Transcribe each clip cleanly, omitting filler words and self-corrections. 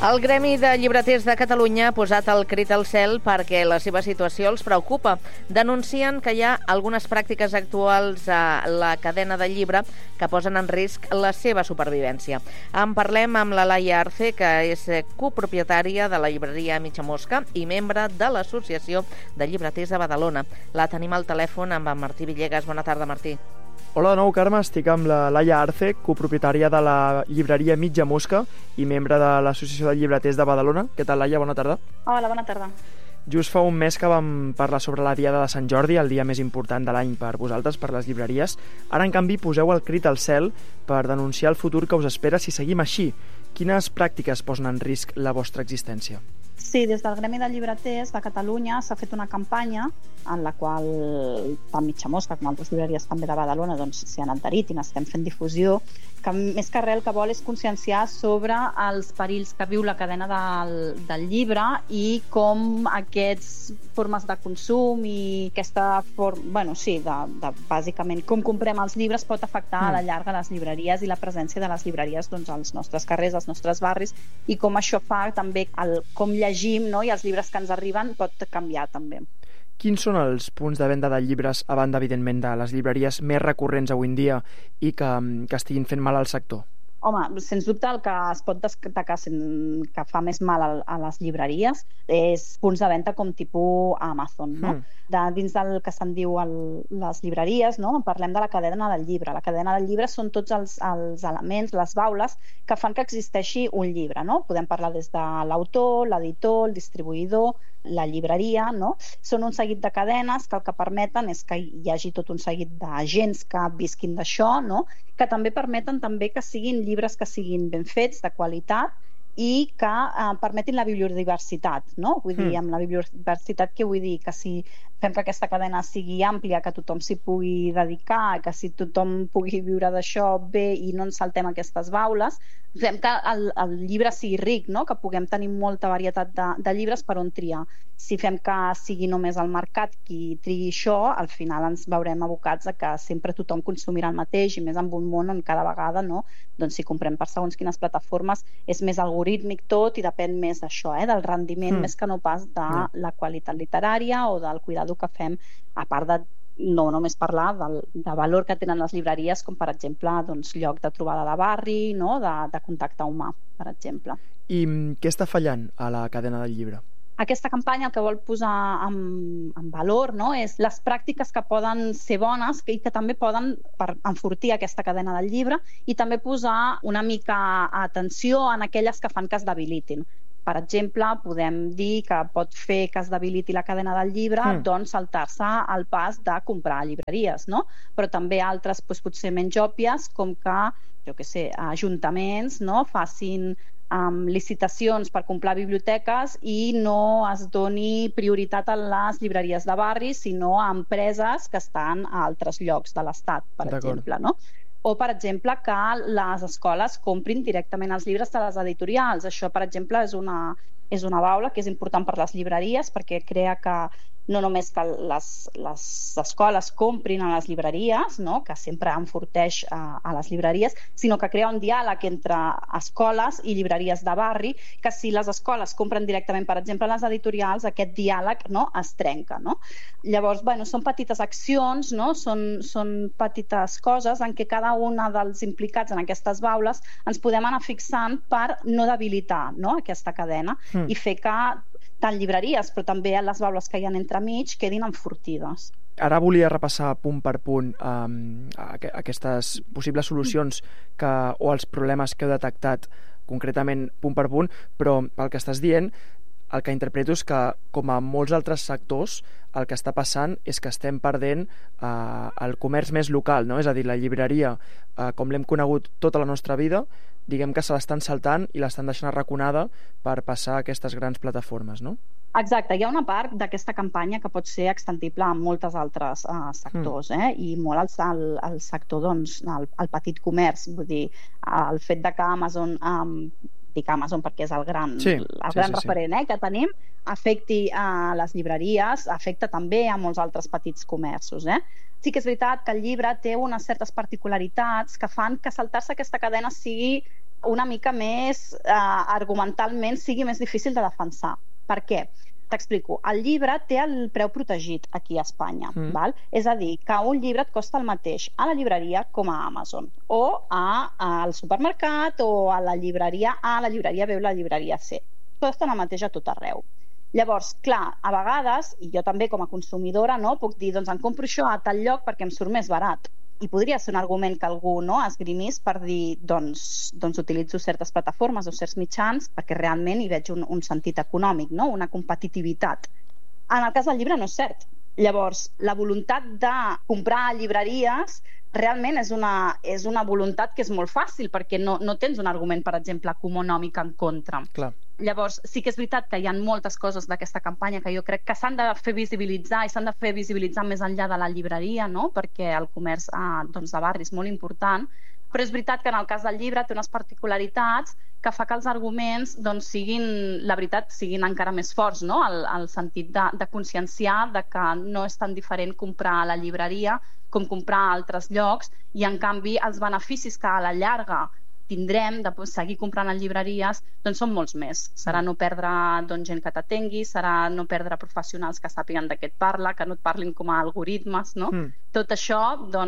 El Gremi de Llibreters de Catalunya ha posat el crit al cel perquè la seva situació els preocupa. Denuncien que hi ha algunes pràctiques actuals a la cadena del llibre que posen en risc la seva supervivència. En parlem amb la Laia Arce, que és copropietària de la llibreria Mitja Mosca i membre de l'Associació de Llibreters de Badalona. La tenim al telèfon amb en Martí Villegas. Bona tarda, Martí. Hola de nou, Carme. Estic amb la Laia Arce, copropietària de la llibreria Mitja Mosca i membre de l'Associació de Llibreters de Badalona. Què tal, Laia? Bona tarda. Hola, bona tarda. Just fa un mes que vam parlar sobre la Diada de Sant Jordi, el dia més important de l'any per vosaltres, per les llibreries. Ara, en canvi, poseu el crit al cel per denunciar el futur que us espera si seguim així. Quines pràctiques posen en risc la vostra existència? Sí, des del Gremi de Llibreters de Catalunya s'ha fet una campanya en la qual tant Mitja Mosca com altres llibreries també de Badalona s'hi han adherit i n'estem fent difusió, que més que res el que vol és conscienciar sobre els perills que viu la cadena del llibre i com aquestes formes de consum i aquesta forma, bàsicament com comprem els llibres pot afectar a la llarga les llibreries i la presència de les llibreries als nostres carrers, als nostres barris, i com això fa també com llegim, no? I els llibres que ens arriben pot canviar també. Quins són els punts de venda de llibres, a banda, evidentment, de les llibreries més recurrents avui en dia i que estiguin fent mal al sector? Home, sens dubte el que es pot destacar que fa més mal a les llibreries és punts de venda com tipus Amazon, no? Dins del que se'n diu les llibreries, no? Parlem de la cadena del llibre. La cadena del llibre són tots els elements, les baules que fan que existeixi un llibre, no? Podem parlar des de l'autor, l'editor, el distribuïdor, la llibreria, no? Són un seguit de cadenes que el que permeten és que hi hagi tot un seguit d'agents que visquin d'això, no? Que també permeten que siguin llibres que siguin ben fets, de qualitat, i que permetin la biodiversitat, no? Vull dir, amb la biodiversitat, què vull dir? Que si fem que aquesta cadena sigui àmplia, que tothom s'hi pugui dedicar, que si tothom pugui viure d'això bé i no ens saltem aquestes baules, fem que el llibre sigui ric, no? Que puguem tenir molta varietat de llibres per on triar. Si fem que sigui només el mercat qui triï això, al final ens veurem abocats a que sempre tothom consumirà el mateix, i més en un món on cada vegada, no? Doncs si comprem per segons quines plataformes és més algorítmic tot i depèn més d'això, del rendiment, més que no pas de la qualitat literària o del cuidado que fem, a part de no només parlar de valor que tenen les llibreries, com per exemple lloc de trobada de barri, no? De contacte humà, per exemple. I què està fallant a la cadena del llibre? Aquesta campanya el que vol posar en valor, no? És les pràctiques que poden ser bones i que també poden enfortir aquesta cadena del llibre, i també posar una mica atenció en aquelles que fan que es debilitin. Per exemple, podem dir que pot fer que es debiliti la cadena del llibre saltar-se el pas de comprar llibreries, no? Però també altres potser menys òbvies, com que ajuntaments, no? Facin licitacions per comprar biblioteques i no es doni prioritat a les llibreries de barri, sinó a empreses que estan a altres llocs de l'Estat, per exemple, no? O, per exemple, que les escoles comprin directament els llibres de les editorials. Això, per exemple, és una baula que és important per les llibreries, perquè crea que no només que les escoles comprin a les llibreries, no? Que sempre enforteix a les llibreries, sinó que crea un diàleg entre escoles i llibreries de barri, que si les escoles compren directament, per exemple, a les editorials, aquest diàleg, no? Es trenca, no? Llavors, són petites accions, no? Són petites coses en què cada una dels implicats en aquestes baules ens podem anar fixant per no debilitar, no? Aquesta cadena i fer que tant llibreries, però també les baules que hi ha entremig quedin enfortides. Ara volia repassar punt per punt aquestes possibles solucions o els problemes que heu detectat concretament punt per punt, però pel que estàs dient, el que interpreto és que, com a molts altres sectors, el que està passant és que estem perdent el comerç més local, no? És a dir, la llibreria, com l'hem conegut tota la nostra vida, diguem que se l'estan saltant i l'estan deixant arraconada per passar a aquestes grans plataformes, no? Exacte, hi ha una part d'aquesta campanya que pot ser extendible a moltes altres sectors, i molt al sector, el petit comerç. Vull dir, el fet de que Amazon, dic Amazon perquè és el gran referent que tenim, afecti a les llibreries, afecta també a molts altres petits comerços. Sí que és veritat que el llibre té unes certes particularitats que fan que saltar-se aquesta cadena sigui una mica més argumentalment sigui més difícil de defensar. Per què? T'explico. El llibre té el preu protegit aquí a Espanya. Val? És a dir, que un llibre et costa el mateix a la llibreria com a Amazon, o al supermercat, o a la llibreria A, la llibreria B o la llibreria C. Costa el mateix a tot arreu. Llavors, clar, a vegades, i jo també com a consumidora, no, puc dir, doncs em compro això a tal lloc perquè em surt més barat. I podria ser un argument que algú esgrimís per dir, doncs utilitzo certes plataformes o certs mitjans perquè realment hi veig un sentit econòmic, no? Una competitivitat. En el cas del llibre no és cert. Llavors, la voluntat de comprar a llibreries realment és una voluntat que és molt fàcil perquè no tens un argument, per exemple, econòmic en contra. Clar. Llavors, sí que és veritat que hi ha moltes coses d'aquesta campanya que jo crec que s'han de fer visibilitzar i s'han de fer visibilitzar més enllà de la llibreria, no? Perquè el comerç de barri és molt important, però és veritat que en el cas del llibre té unes particularitats que fa que els arguments siguin encara més forts, no? El sentit de conscienciar de que no és tan diferent comprar a la llibreria com comprar a altres llocs, i en canvi els beneficis que a la llarga tindrem de seguir comprant en llibreries doncs són molts més. Serà no perdre gent que t'atengui, serà no perdre professionals que sàpiguen de què et parla, que no et parlin com a algoritmes, no? Tot això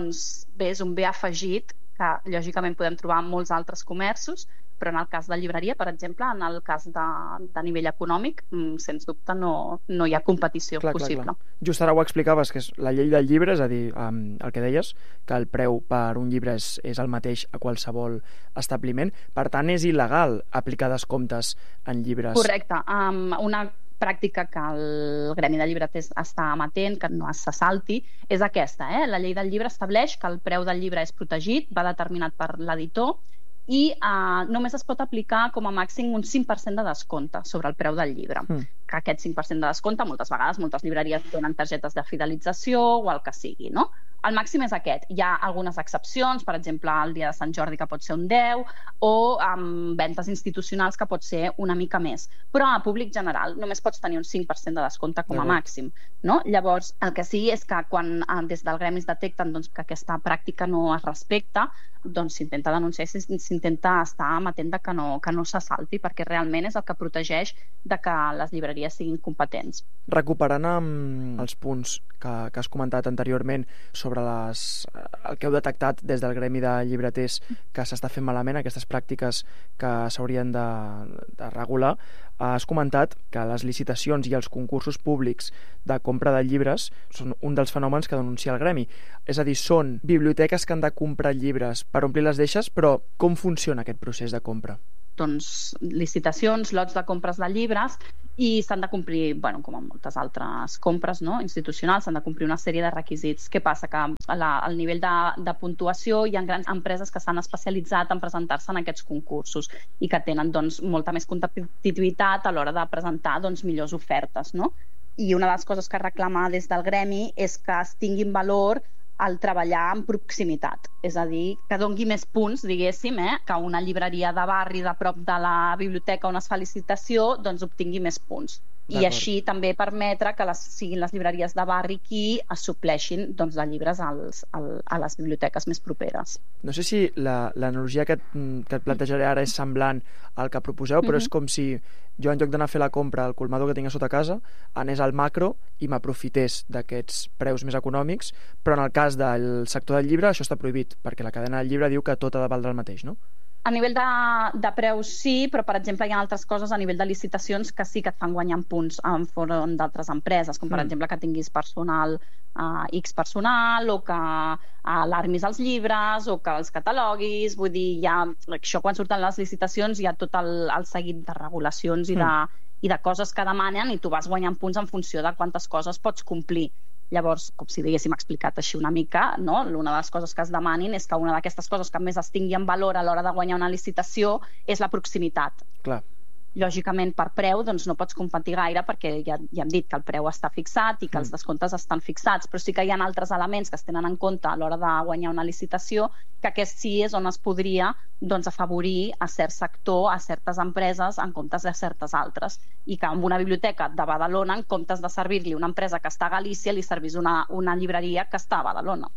bé, és un bé afegit que lògicament podem trobar en molts altres comerços, però en el cas de llibreria, per exemple, en el cas de nivell econòmic, sens dubte no hi ha competició possible. Clar. Just ara ho explicaves, que és la llei del llibre, és a dir, el que deies, que el preu per un llibre és el mateix a qualsevol establiment. Per tant, és il·legal aplicar descomptes en llibres. Correcte. Una pràctica que el Gremi de Llibreters està amatent, que no se salti, és aquesta. La llei del llibre estableix que el preu del llibre és protegit, va determinat per l'editor, i només es pot aplicar com a màxim un 5% de descompte sobre el preu del llibre. Que aquest 5% de descompte, moltes vegades, moltes llibreries donen targetes de fidelització o el que sigui, no? El màxim és aquest. Hi ha algunes excepcions, per exemple, el dia de Sant Jordi, que pot ser un 10, o amb ventes institucionals, que pot ser una mica més. Però a públic general només pots tenir un 5% de descompte com a màxim, no? Llavors, el que sí és que quan des del gremi es detecten que aquesta pràctica no es respecta, doncs s'intenta denunciar i s'intenta estar amatent que no se salti, perquè realment és el que protegeix de que les llibreries siguin competents. Recuperant els punts que has comentat anteriorment sobre el que heu detectat des del Gremi de Llibreters que s'està fent malament, aquestes pràctiques que s'haurien de regular, has comentat que les licitacions i els concursos públics de compra de llibres són un dels fenòmens que denuncia el Gremi. És a dir, són biblioteques que han de comprar llibres per omplir les deixes, però com funciona aquest procés de compra? Doncs licitacions, lots de compres de llibres, i s'han de complir, com en moltes altres compres institucionals, s'han de complir una sèrie de requisits. Què passa? Que al nivell de puntuació hi ha grans empreses que s'han especialitzat en presentar-se en aquests concursos i que tenen molta més competitivitat a l'hora de presentar millors ofertes, no? I una de les coses que reclama des del gremi és que es tinguin valor al treballar en proximitat, és a dir, que dongui més punts, diguéssim, que una llibreria de barri de prop de la biblioteca on es fa licitació obtingui més punts. I així també permetre que siguin les llibreries de barri qui es supleixin de llibres a les biblioteques més properes. No sé si l'analogia que et plantejaré ara és semblant al que proposeu, però és com si jo, en lloc d'anar a fer la compra al colmador que tinc a sota casa, anés al macro i m'aprofités d'aquests preus més econòmics, però en el cas del sector del llibre això està prohibit, perquè la cadena del llibre diu que tot ha de valdre el mateix, no? A nivell de preus sí, però per exemple hi ha altres coses a nivell de licitacions que sí que et fan guanyar punts enfront d'altres empreses, com per exemple que tinguis personal, X personal, o que alarmis els llibres, o que els cataloguis. Vull dir, això quan surten les licitacions hi ha tot el seguit de regulacions i de coses que demanen, i tu vas guanyant punts en funció de quantes coses pots complir. Llavors, com si diguéssim explicat així una mica, una de les coses que es demanin és que una d'aquestes coses que més es tingui en valor a l'hora de guanyar una licitació és la proximitat. Clar. Lògicament, per preu no pots competir gaire perquè ja hem dit que el preu està fixat i que els descomptes estan fixats, però sí que hi ha altres elements que es tenen en compte a l'hora de guanyar una licitació, que aquest sí és on es podria afavorir a cert sector, a certes empreses en comptes de certes altres, i que en una biblioteca de Badalona, en comptes de servir-li una empresa que està a Galícia, li servís una llibreria que està a Badalona.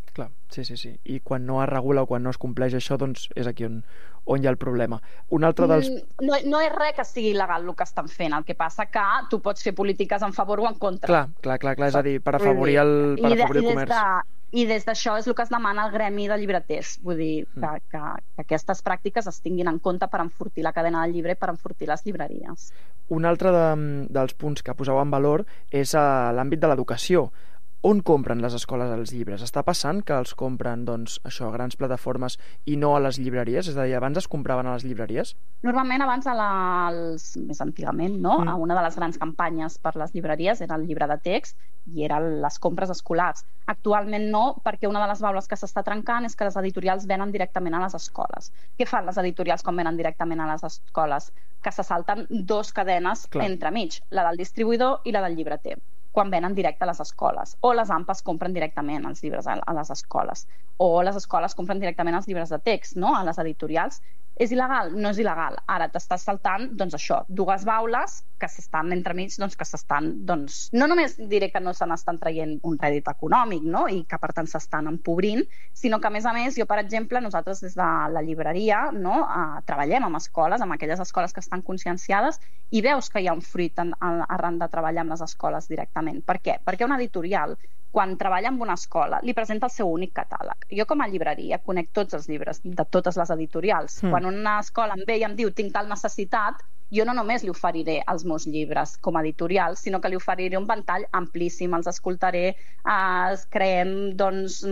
Clar, sí. I quan no es regula o quan no es compleix això, doncs és aquí on hi ha el problema. Un altre dels... No és res que sigui il·legal el que estan fent, el que passa que tu pots fer polítiques en favor o en contra. Clar, és a dir, per afavorir el comerç. I des d'això és el que es demana al gremi de llibreters, vull dir que aquestes pràctiques es tinguin en compte per enfortir la cadena del llibre i per enfortir les llibreries. Un altre dels punts que poseu en valor és l'àmbit de l'educació. On compren les escoles els llibres? Està passant que els compren, doncs, això, a grans plataformes i no a les llibreries? És a dir, abans es compraven a les llibreries? Normalment abans, més antigament, no? Una de les grans campanyes per les llibreries era el llibre de text i eren les compres escolars. Actualment no, perquè una de les baules que s'està trencant és que les editorials venen directament a les escoles. Què fan les editorials quan venen directament a les escoles? Que se salten 2 cadenes entremig, la del distribuïdor i la del llibreter, quan venen directe a les escoles. O les AMPAs compren directament els llibres a les escoles. O les escoles compren directament els llibres de text, no?, a les editorials. És il·legal? No és il·legal. Ara t'estàs saltant, doncs això, 2 baules que s'estan entremig, doncs que s'estan, doncs... No només diré que no se n'estan traient un rèdit econòmic, no?, i que per tant s'estan empobrint, sinó que a més, jo, per exemple, nosaltres des de la llibreria, no?, treballem amb escoles, amb aquelles escoles que estan conscienciades, i veus que hi ha un fruit arran de treballar amb les escoles directament. Per què? Perquè una editorial, quan treballa amb una escola, li presenta el seu únic catàleg. Jo, com a llibreria, conec tots els llibres de totes les editorials. Quan una escola em ve i em diu tinc tal necessitat, jo no només li oferiré els meus llibres com a editorial, sinó que li oferiré un ventall amplíssim, els escoltaré, creem, doncs,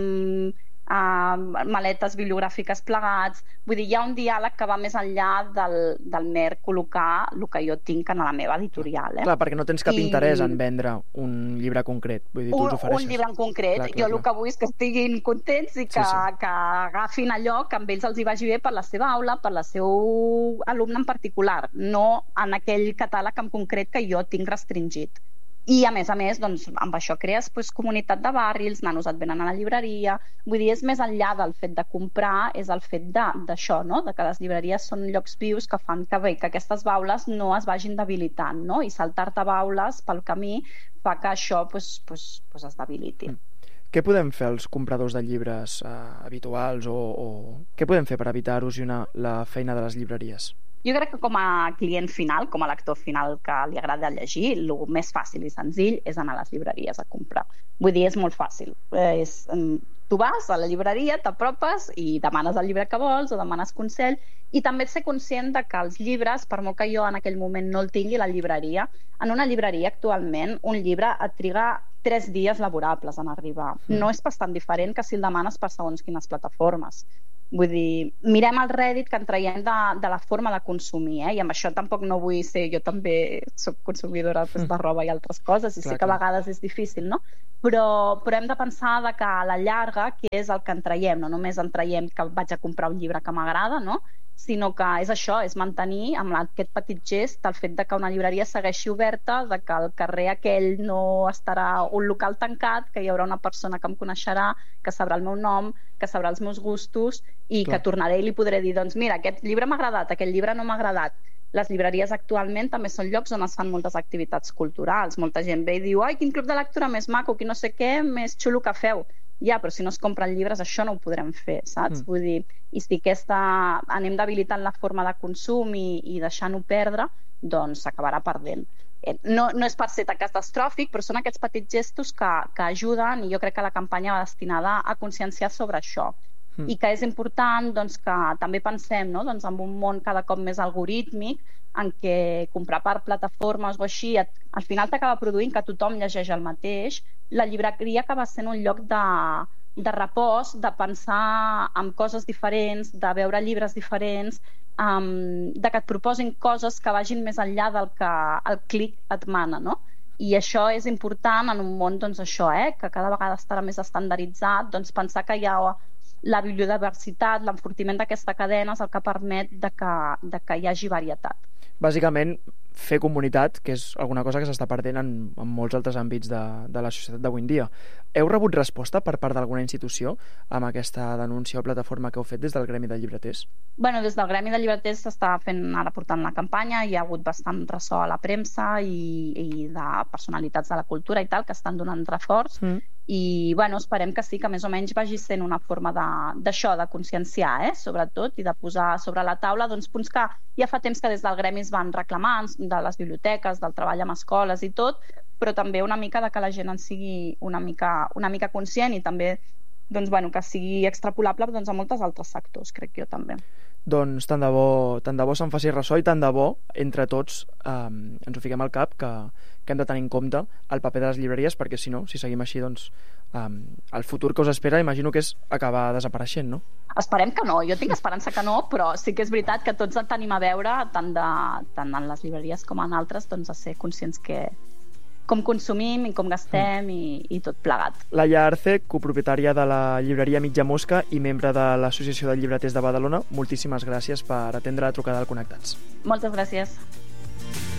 maletes bibliogràfiques plegats. Vull dir, hi ha un diàleg que va més enllà del mer col·locar el que jo tinc en la meva editorial. Clar, perquè no tens cap interès en vendre un llibre concret. Vull dir, tu els ofereixes. Un llibre en concret. Jo el que vull és que estiguin contents i que agafin allò que amb ells els hi vagi bé per la seva aula, per la seu alumne en particular, no en aquell catàleg en concret que jo tinc restringit. I a més, doncs, amb això crees comunitat de barri, els nanos et venen a la llibreria. Vull dir, és més enllà del fet de comprar, és el fet d'això, no?, de que les llibreries són llocs vius que fan que aquestes baules no es vagin debilitant, no?, i saltar-te baules pel camí fa que això es debiliti. Què podem fer els compradors de llibres habituals o què podem fer per evitar erosionar la feina de les llibreries? Jo crec que com a client final, com a lector final que li agrada llegir, el més fàcil i senzill és anar a les llibreries a comprar. Vull dir, és molt fàcil. Tu vas a la llibreria, t'apropes i demanes el llibre que vols o demanes consell, i també ser conscient de que els llibres, per molt que jo en aquell moment no el tingui a la llibreria, en una llibreria actualment un llibre et triga 3 dies laborables en arribar. No és bastant diferent que si el demanes per segons quines plataformes. Vull dir, mirem el rèdit que en traiem de la forma de consumir, i amb això tampoc no vull ser... Jo també soc consumidora de roba i altres coses, i sé que a vegades és difícil, no? Però hem de pensar que a la llarga què és el que en traiem. No només en traiem que vaig a comprar un llibre que m'agrada, no?, sinó que és això, és mantenir amb aquest petit gest el fet de que una llibreria segueixi oberta, de que el carrer aquell no estarà un local tancat, que hi haurà una persona que em coneixerà, que sabrà el meu nom, que sabrà els meus gustos i que tornaré i li podré dir, doncs mira, aquest llibre m'ha agradat, aquest llibre no m'ha agradat. Les llibreries actualment també són llocs on es fan moltes activitats culturals. Molta gent ve i diu, ai, quin club de lectura més maco, quin no sé què, més xulo que feu. Ja, però si no es compren llibres això no ho podrem fer, saps? Vull dir, i si anem debilitant la forma de consum i deixant-ho perdre, doncs s'acabarà perdent. No és per ser tan catastròfic, però són aquests petits gestos que ajuden, i jo crec que la campanya va destinada a conscienciar sobre això. I que és important que també pensem en un món cada cop més algorítmic, en què comprar per plataformes o així al final t'acaba produint que tothom llegeix el mateix. La llibreria acaba sent un lloc de repòs, de pensar en coses diferents, de veure llibres diferents, de que et proposin coses que vagin més enllà del que el clic et mana, no? I això és important en un món que cada vegada estarà més estandarditzat, pensar que hi ha la biodiversitat, l'enfortiment d'aquesta cadena és el que permet que hi hagi varietat. Bàsicament, fer comunitat, que és alguna cosa que s'està perdent en molts altres àmbits de la societat d'avui en dia. Heu rebut resposta per part d'alguna institució amb aquesta denúncia o plataforma que heu fet des del Gremi de Llibreters? Bueno, des del Gremi de Llibreters s'està ara portant la campanya, hi ha hagut bastant ressò a la premsa i de personalitats de la cultura i tal, que estan donant reforç, I esperem que sí, que més o menys vagi sent una forma d'això, de conscienciar, sobretot, i de posar sobre la taula punts que ja fa temps que des del gremi es van reclamar, de les biblioteques, del treball amb escoles i tot, però també una mica de que la gent en sigui una mica conscient i també que sigui extrapolable a molts altres sectors, crec jo també. Doncs tant de bo se'n faci ressò i tant de bo, entre tots, ens ho fiquem al cap que hem de tenir en compte el paper de les llibreries, perquè si no, si seguim així, doncs el futur que us espera imagino que és acabar desapareixent, no? Esperem que no, jo tinc esperança que no, però sí que és veritat que tots tenim a veure, tant en les llibreries com en altres, a ser conscients que com consumim i com gastem i tot plegat. Laia Arce, copropietària de la llibreria Mitja Mosca i membre de l'Associació de Llibreters de Badalona, moltíssimes gràcies per atendre la trucada al Connectats. Moltes gràcies.